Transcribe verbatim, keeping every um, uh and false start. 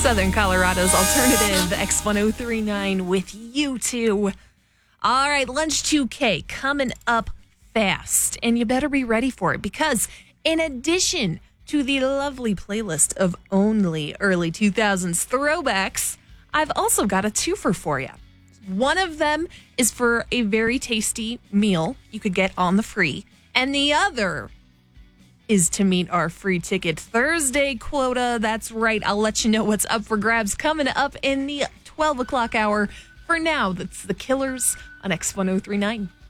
Southern Colorado's alternative X one oh three nine with you two. All right, Lunch two K coming up fast, and you better be ready for it because in addition to the lovely playlist of only early two thousands throwbacks, I've also got a twofer for you. One of them is for a very tasty meal you could get on the free, and the other is to meet our free ticket Thursday quota. That's right. I'll let you know what's up for grabs coming up in the twelve o'clock hour. For now, that's The Killers on X one oh three nine.